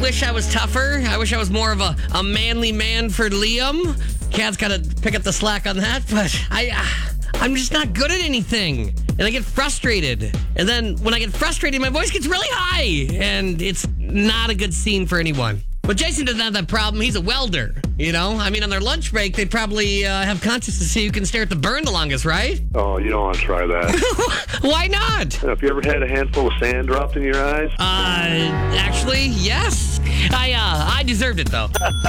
wish I was tougher. I wish I was more of a manly man for Liam. Kat's got to pick up the slack on that, but I'm just not good at anything. And I get frustrated. And then when I get frustrated, my voice gets really high. And it's not a good scene for anyone. But Jason doesn't have that problem. He's a welder, you know? I mean, on their lunch break, they probably have contests to see who can stare at the burn the longest, right? Oh, you don't want to try that. Why not? Have you ever had a handful of sand dropped in your eyes? Actually, yes. I deserved it, though.